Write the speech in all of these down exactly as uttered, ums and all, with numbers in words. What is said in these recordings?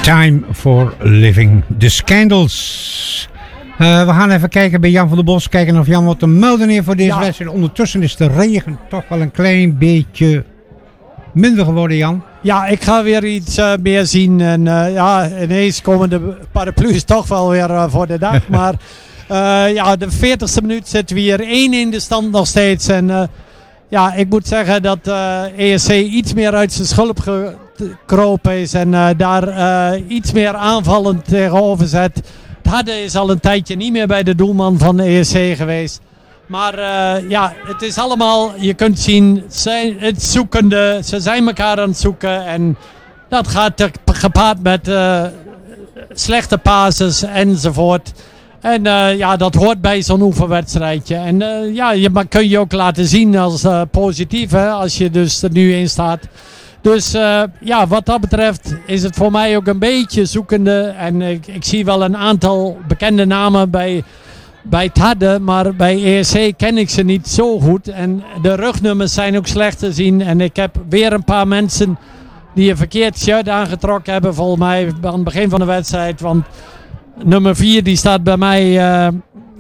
Time for Living. The Scandals. Uh, we gaan even kijken bij Jan van der Bos. Kijken of Jan wat te melden heeft voor deze ja. wedstrijd. Ondertussen is de regen toch wel een klein beetje minder geworden, Jan. Ja, ik ga weer iets uh, meer zien. En uh, ja, ineens komen de paraplu's toch wel weer uh, voor de dag. Maar uh, ja, de veertigste minuut zitten we hier één in de stand nog steeds. En uh, ja, ik moet zeggen dat uh, E S C iets meer uit zijn schulp gekropen is. En uh, daar uh, iets meer aanvallend tegenover zet. Hadden is al een tijdje niet meer bij de doelman van de E S C geweest. Maar uh, ja, het is allemaal, je kunt zien, ze, het zoekende, ze zijn elkaar aan het zoeken. En dat gaat te, gepaard met uh, slechte passes enzovoort. En uh, ja, dat hoort bij zo'n oefenwedstrijdje. En uh, ja, je maar kun je ook laten zien als uh, positief, hè, als je dus er nu in staat. Dus uh, ja, wat dat betreft is het voor mij ook een beetje zoekende. En uh, ik zie wel een aantal bekende namen bij, bij T A D E, maar bij E S C ken ik ze niet zo goed. En de rugnummers zijn ook slecht te zien. En ik heb weer een paar mensen die een verkeerd shirt aangetrokken hebben, volgens mij aan het begin van de wedstrijd. Want nummer vier die staat bij mij, uh,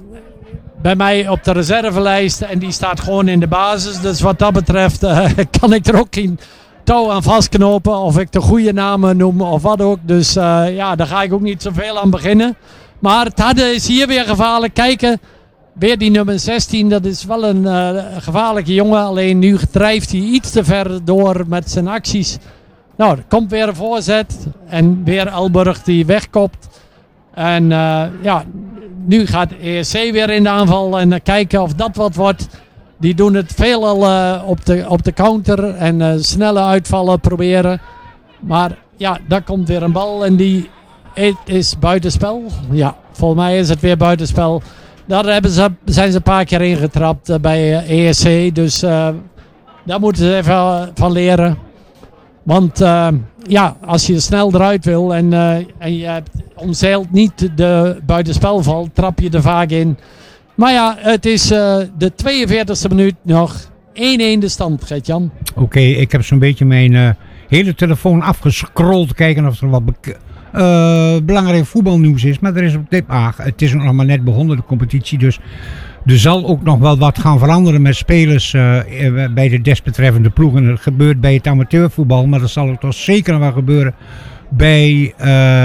bij mij op de reservelijst en die staat gewoon in de basis. Dus wat dat betreft uh, kan ik er ook in touw aan vastknopen of ik de goede namen noem of wat ook. Dus uh, ja, daar ga ik ook niet zoveel aan beginnen. Maar T A D E is hier weer gevaarlijk. Kijken, weer die nummer zestien, dat is wel een uh, gevaarlijke jongen. Alleen nu drijft hij iets te ver door met zijn acties. Nou, er komt weer een voorzet en weer Elburg die wegkopt. En uh, ja, nu gaat E S C weer in de aanval en uh, kijken of dat wat wordt. Die doen het veelal uh, op, de, op de counter en uh, snelle uitvallen proberen. Maar ja, daar komt weer een bal en die het is buitenspel. Ja, volgens mij is het weer buitenspel. Daar hebben ze, zijn ze een paar keer ingetrapt uh, bij uh, E S C. Dus uh, daar moeten ze even uh, van leren. Want uh, ja, als je snel eruit wil en, uh, en je hebt omzeilt niet de buitenspelval, trap je er vaak in. Maar ja, het is uh, de tweeënveertigste minuut nog. één-één de stand, Gert-Jan. Oké, okay, ik heb zo'n beetje mijn uh, hele telefoon afgescrolld. Kijken of er wat be- uh, belangrijk voetbalnieuws is. Maar er is op dit ah, het is nog maar net begonnen, de competitie. Dus er zal ook nog wel wat gaan veranderen met spelers uh, bij de desbetreffende ploegen. Dat gebeurt bij het amateurvoetbal. Maar dat zal ook toch zeker nog wel gebeuren bij, uh,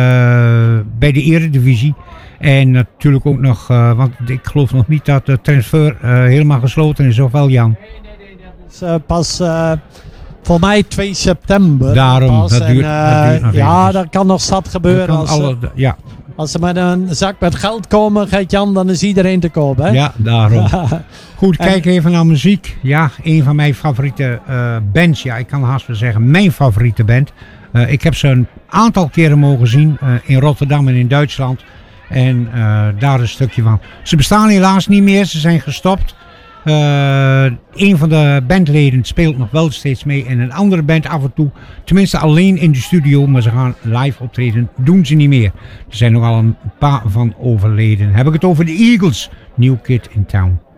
bij de Eredivisie. En natuurlijk ook nog, uh, want ik geloof nog niet dat de transfer uh, helemaal gesloten is, of wel, Jan? Nee, nee, nee, dat is uh, pas uh, voor mij twee september. Daarom, pas. dat duurt, en, uh, dat duurt nog ja, even. dat kan nog zat gebeuren. Als, alle, ja. als ze met een zak met geld komen, Gert-Jan, dan is iedereen te koop, hè? Ja, daarom. Goed, kijk even naar muziek. Ja, een van mijn favoriete uh, bands. Ja, ik kan haast wel zeggen, mijn favoriete band. Uh, ik heb ze een aantal keren mogen zien uh, in Rotterdam en in Duitsland. En uh, daar een stukje van. Ze bestaan helaas niet meer, ze zijn gestopt. Uh, een van de bandleden speelt nog wel steeds mee in een andere band af en toe. Tenminste alleen in de studio, maar ze gaan live optreden, doen ze niet meer. Er zijn nog al een paar van overleden. Heb ik het over de Eagles, New Kid in Town.